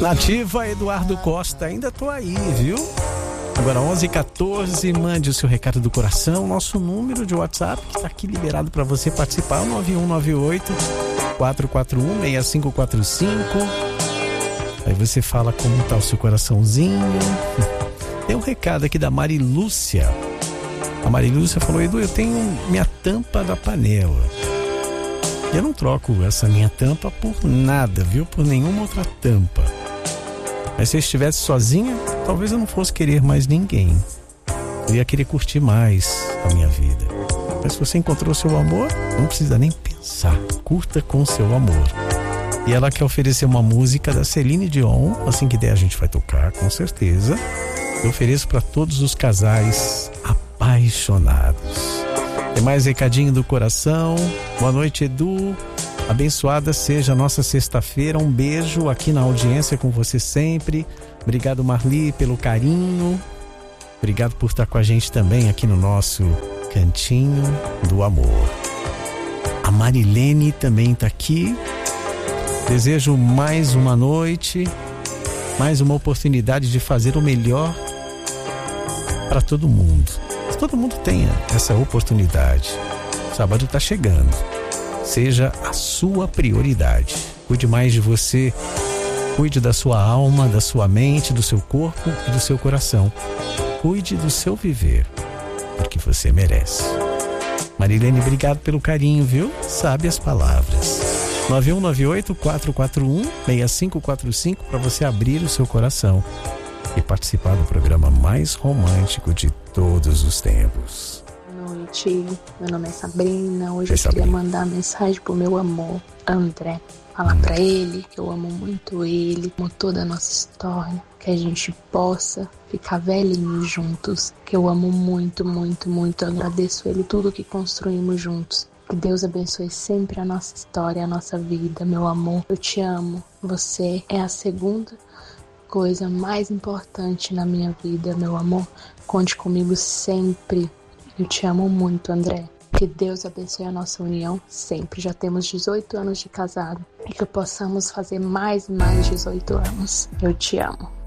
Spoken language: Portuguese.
Nativa, Eduardo Costa, ainda tô aí, viu? Agora 11h14, mande o seu recado do coração, nosso número de WhatsApp que tá aqui liberado para você participar, 9198-441-6545. Aí você fala como tá o seu coraçãozinho. Tem um recado aqui da Marilúcia. A Marilúcia falou: Edu, eu tenho minha tampa da panela. Eu não troco essa minha tampa por nada, viu? Por nenhuma outra tampa. Mas se eu estivesse sozinha, talvez eu não fosse querer mais ninguém. Eu ia querer curtir mais a minha vida. Mas se você encontrou seu amor, não precisa nem pensar. Curta com seu amor. E ela quer oferecer uma música da Celine Dion. Assim que der a gente vai tocar, com certeza. Eu ofereço para todos os casais apaixonados. Tem mais recadinho do coração. Boa noite, Edu. Abençoada seja a nossa sexta-feira. Um beijo aqui na audiência com você sempre. Obrigado, Marli, pelo carinho. Obrigado por estar com a gente também aqui no nosso Cantinho do Amor. A Marilene também está aqui. Desejo mais uma noite, mais uma oportunidade de fazer o melhor para todo mundo. Que todo mundo tenha essa oportunidade. O sábado está chegando. Seja a sua prioridade. Cuide mais de você. Cuide da sua alma, da sua mente, do seu corpo e do seu coração. Cuide do seu viver, porque você merece. Marilene, obrigado pelo carinho, viu? Sabe as palavras. 9198-441-6545 para você abrir o seu coração e participar do programa mais romântico de todos os tempos. Boa noite, meu nome é Sabrina. Hoje eu queria mandar mensagem pro meu amor, André. Falar pra ele que eu amo muito ele, amo toda a nossa história, que a gente possa ficar velhinhos juntos, que eu amo muito, muito, muito. Eu agradeço ele tudo que construímos juntos. Que Deus abençoe sempre a nossa história, a nossa vida, meu amor. Eu te amo. Você é a segunda coisa mais importante na minha vida, meu amor. Conte comigo sempre. Eu te amo muito, André. Que Deus abençoe a nossa união sempre. Já temos 18 anos de casado. E que possamos fazer mais 18 anos. Eu te amo.